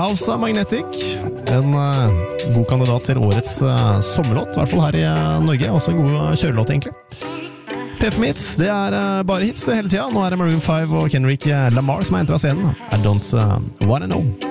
House of Magnetic, en god kandidat til årets sommerlåt, I hvert fall her I Norge, også en god kjørelåt egentlig. PFM Hits, det bare hits det hele tiden. Nå det Maroon 5 og Kendrick Lamar som entret scenen. I don't wanna know.